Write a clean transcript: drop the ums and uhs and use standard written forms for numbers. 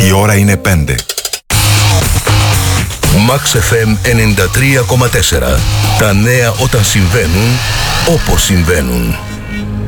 Η ώρα είναι 5. Max FM 93,4. Τα νέα όταν συμβαίνουν, όπως συμβαίνουν.